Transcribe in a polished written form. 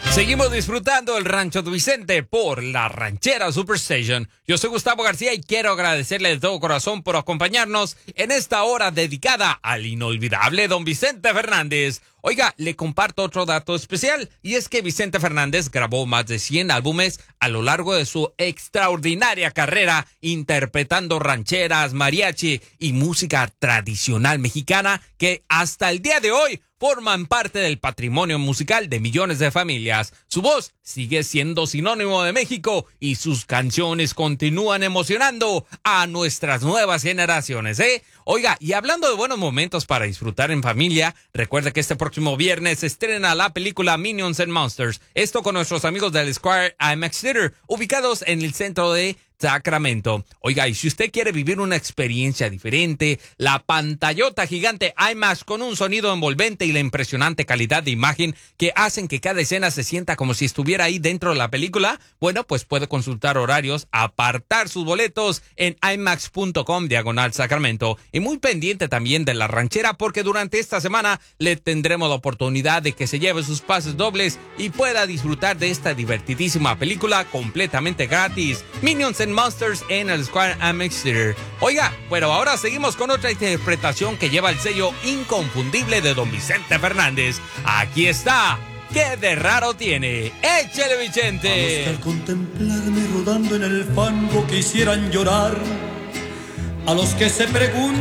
Seguimos disfrutando el Rancho de Vicente por la Ranchera Superstation. Yo soy Gustavo García y quiero agradecerle de todo corazón por acompañarnos en esta hora dedicada al inolvidable don Vicente Fernández. Oiga, le comparto otro dato especial, y es que Vicente Fernández grabó más de 100 álbumes a lo largo de su extraordinaria carrera, interpretando rancheras, mariachi y música tradicional mexicana que hasta el día de hoy forman parte del patrimonio musical de millones de familias. Su voz sigue siendo sinónimo de México y sus canciones continúan emocionando a nuestras nuevas generaciones, ¿eh? Oiga, y hablando de buenos momentos para disfrutar en familia, recuerda que este próximo viernes se estrena la película Minions and Monsters. Esto con nuestros amigos del Square IMAX Theater, ubicados en el centro de Sacramento. Oiga, y si usted quiere vivir una experiencia diferente, la pantallota gigante IMAX con un sonido envolvente y la impresionante calidad de imagen que hacen que cada escena se sienta como si estuviera ahí dentro de la película, bueno, pues puede consultar horarios, apartar sus boletos en imax.com/Sacramento. Y muy pendiente también de la ranchera, porque durante esta semana le tendremos la oportunidad de que se lleve sus pases dobles y pueda disfrutar de esta divertidísima película completamente gratis. Minions and Monsters en el Square IMAX Theater. Oiga, pero ahora seguimos con otra interpretación que lleva el sello inconfundible de don Vicente Fernández. Aquí está. ¿Qué de raro tiene? ¡Échale, Vicente! A los que al contemplarme rodando en el fango quisieran llorar, a los que se preguntan